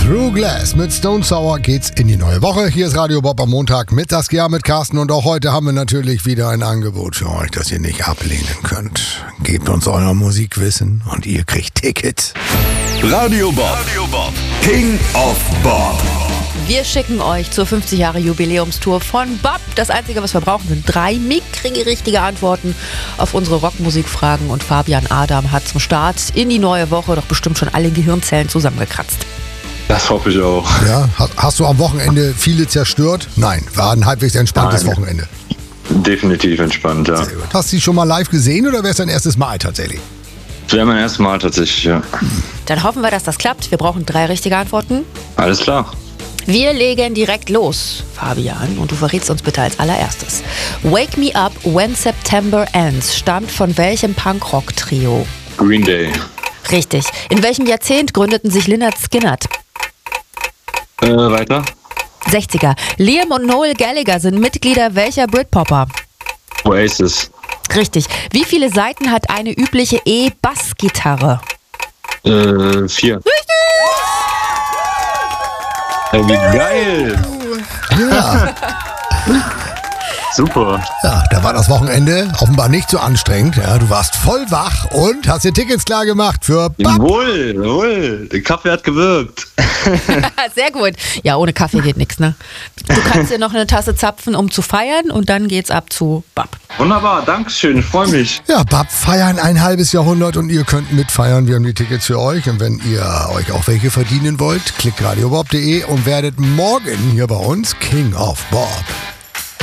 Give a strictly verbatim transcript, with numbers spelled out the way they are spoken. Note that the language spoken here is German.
Through Glass mit Stone Sour geht's in die neue Woche. Hier ist Radio Bob am Montag mit Saskia, mit Carsten und auch heute haben wir natürlich wieder ein Angebot für euch, das ihr nicht ablehnen könnt. Gebt uns euer Musikwissen und ihr kriegt Tickets. Radio Bob, Radio Bob. King of Bob. Wir schicken euch zur fünfzig Jahre Jubiläumstour von Bob. Das Einzige, was wir brauchen, sind drei mickrige richtige Antworten auf unsere Rockmusikfragen. Und Fabian Adam hat zum Start in die neue Woche doch bestimmt schon alle Gehirnzellen zusammengekratzt. Das hoffe ich auch. Ja, hast du am Wochenende viele zerstört? Nein, war ein halbwegs entspanntes Nein. Wochenende. Definitiv entspannt, ja. Sehr gut. Hast du sie schon mal live gesehen oder wäre es dein erstes Mal tatsächlich? Das wäre mein erstes Mal tatsächlich, ja. Dann hoffen wir, dass das klappt. Wir brauchen drei richtige Antworten. Alles klar. Wir legen direkt los, Fabian, und du verrätst uns bitte als allererstes. Wake Me Up When September Ends stammt von welchem Punkrock-Trio? Green Day. Richtig. In welchem Jahrzehnt gründeten sich Lynyrd Skynyrd? Äh, weiter. sechziger. Liam und Noel Gallagher sind Mitglieder welcher Britpopper? Oasis. Richtig. Wie viele Saiten hat eine übliche E-Bass-Gitarre? Äh, vier. Richtig! Wie geil! Ja. Super. Ja, da war das Wochenende offenbar nicht so anstrengend. Ja, du warst voll wach und hast dir Tickets klar gemacht für Bob. Jawohl, jawohl. Der Kaffee hat gewirkt. Sehr gut. Ja, ohne Kaffee geht nichts, ne? Du kannst dir noch eine Tasse zapfen, um zu feiern und dann geht's ab zu Bob. Wunderbar, Dankeschön, ich freue mich. Ja, Bob feiern ein halbes Jahrhundert und ihr könnt mitfeiern. Wir haben die Tickets für euch und wenn ihr euch auch welche verdienen wollt, klickt radiobob punkt de und werdet morgen hier bei uns King of Bob.